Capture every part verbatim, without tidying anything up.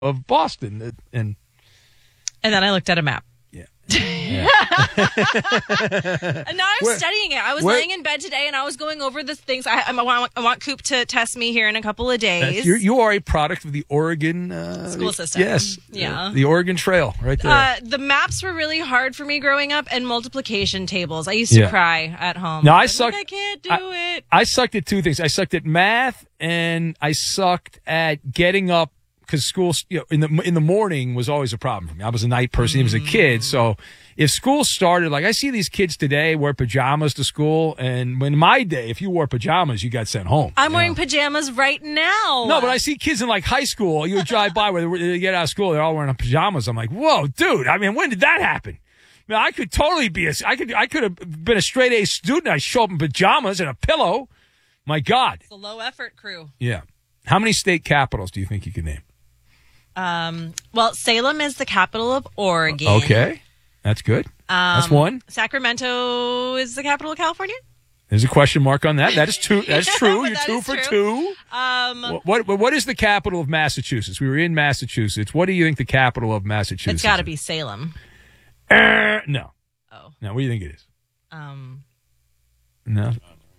of Boston. And and then I looked at a map. Yeah. yeah. And now I'm where, studying it. I was where, laying in bed today and I was going over the things. I, I, want, I want Coop to test me here in a couple of days. You're, you are a product of the Oregon uh, school system. Yes. Yeah. The, the Oregon Trail right there. Uh, the maps were really hard for me growing up, and multiplication tables. I used to yeah. cry at home. No, I I'm sucked. Like, I can't do I, it. I sucked at two things. I sucked at math and I sucked at getting up. Because school, you know, in the in the morning was always a problem for me. I was a night person, even as a kid. So if school started, like I see these kids today wear pajamas to school, and in my day, if you wore pajamas, you got sent home. I'm wearing know? pajamas right now. No, but I see kids in like high school. You would drive by where they get out of school, they're all wearing pajamas. I'm like, whoa, dude. I mean, when did that happen? Now I could totally be a, I could I could have been a straight A student. I show up in pajamas and a pillow. My God, it's a low effort crew. Yeah. How many state capitals do you think you can name? Um, well, Salem is the capital of Oregon. Okay. That's good. Um, That's one. Sacramento is the capital of California. There's a question mark on that. That is two. That's true. You're that two for true. two. Um, what, what What is the capital of Massachusetts? We were in Massachusetts. What do you think the capital of Massachusetts It's got to is? be Salem. Uh, no. Oh. No, what do you think it is? Um. No.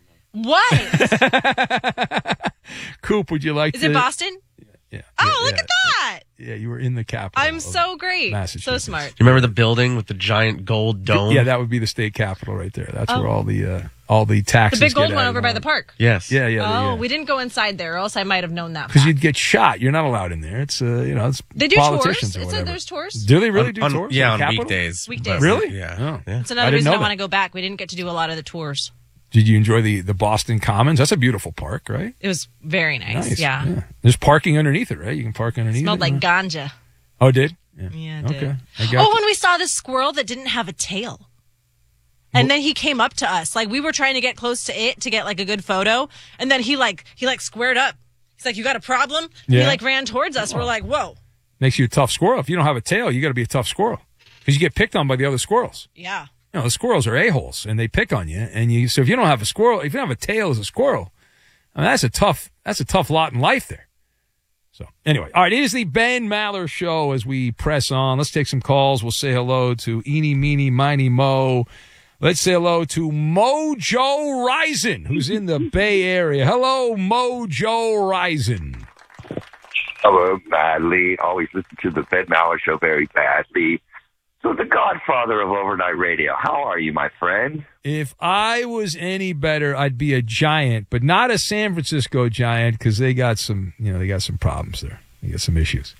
What? Coop, would you like is to... Is it Boston? Yeah. Oh, yeah, look yeah. at that. Yeah, you were in the capital. I'm so great. So smart. You remember the building with the giant gold dome? Yeah, that would be the state capitol right there. That's oh. where all the uh, all the taxes The big gold get one out over of by the park. Yes. Yeah, yeah. Oh, the, yeah. we didn't go inside there, or else I might have known that. Because you'd get shot. You're not allowed in there. It's, uh, you know, it's they do politicians tours. or It's whatever. A, there's tours. Do they really on, do on, tours? Yeah, on Capitol? weekdays. Weekdays. Really? Yeah. Oh. yeah. It's another reason I want to go back. We didn't get to do a lot of the tours. Did you enjoy the, the Boston Commons? That's a beautiful park, right? It was very nice, nice. Yeah. yeah. There's parking underneath it, right? You can park underneath it. Smelled it. like ganja. Oh, it did? Yeah, yeah it did. Okay. Oh, when we saw this squirrel that didn't have a tail. And then he came up to us. Like, we were trying to get close to it to get, like, a good photo. And then he, like, he, like, squared up. He's like, you got a problem? Yeah. He, like, ran towards us. Oh. We're like, whoa. Makes you a tough squirrel. If you don't have a tail, you got to be a tough squirrel. Because you get picked on by the other squirrels. Yeah. You know, the squirrels are a-holes, and they pick on you. And you, so if you don't have a squirrel, if you don't have a tail as a squirrel, I mean, that's a tough, that's a tough lot in life there. So anyway, all right, it is the Ben Maller Show as we press on. Let's take some calls. We'll say hello to Eeny, Meeny, Miny, Mo. Let's say hello to Mojo Rison, who's in the Bay Area. Hello, Mojo Rison. Hello, badly. Always listen to the Ben Maller Show very badly. So the godfather of overnight radio, how are you, my friend? If I was any better, I'd be a Giant, but not a San Francisco Giant because they got some, you know, they got some problems there. They got some issues.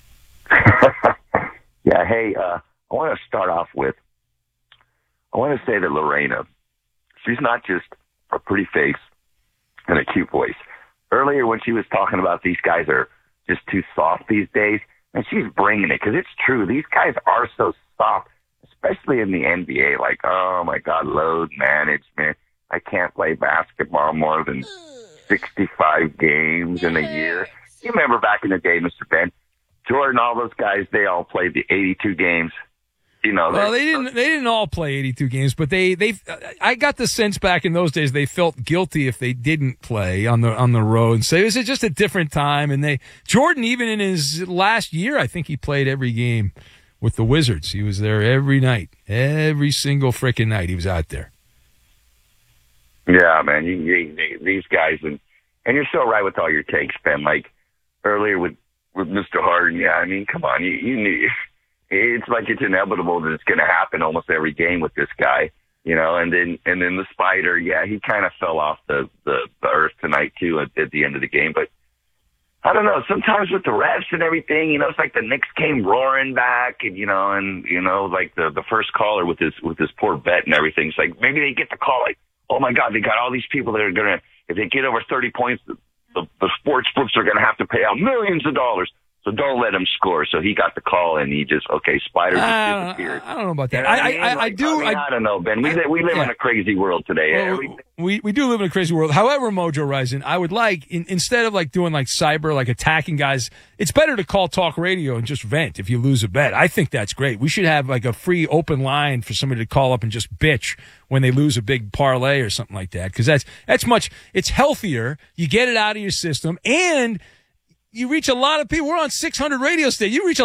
Yeah, hey, uh, I want to start off with, I want to say that Lorena, she's not just a pretty face and a cute voice. Earlier when she was talking about these guys are just too soft these days, and she's bringing it because it's true. These guys are so soft. Especially in the N B A, like, oh, my God, load management. I can't play basketball more than sixty-five games in a year. You remember back in the day, Mister Ben, Jordan, all those guys, they all played the eighty-two games. You know, well, they didn't. They didn't all play eighty-two games, but they they. I got the sense back in those days they felt guilty if they didn't play on the on the road. And so it was just a different time. And they Jordan, even in his last year, I think he played every game with the Wizards. He was there every night, every single freaking night. He was out there. Yeah, man, you, you, these guys, and and you're so right with all your takes, Ben. Like earlier with with Mister Harden, yeah, I mean, come on, you, you knew it's like it's inevitable that it's going to happen almost every game with this guy, you know. And then and then the Spider, yeah, he kind of fell off the, the the earth tonight too at, at the end of the game, but. I don't know. Sometimes with the refs and everything, you know, it's like the Knicks came roaring back, and you know, and you know, like the the first caller with his with his poor bet and everything. It's like maybe they get the call, like, oh my God, they got all these people that are gonna, if they get over thirty points, the, the, the sports books are gonna have to pay out millions of dollars. So don't let him score. So he got the call, and he just okay. Spider just uh, disappeared. I don't know about that. You know I, I, I, mean? I, like, I do. I, mean, I, I don't know, Ben. We I, we live yeah. in a crazy world today. Well, Every, we we do live in a crazy world. However, Mojo Rison, I would like in, instead of like doing like cyber, like attacking guys, it's better to call talk radio and just vent if you lose a bet. I think that's great. We should have like a free open line for somebody to call up and just bitch when they lose a big parlay or something like that, because that's that's much. It's healthier. You get it out of your system, and you reach a lot of people. We're on six hundred radio stations. You reach a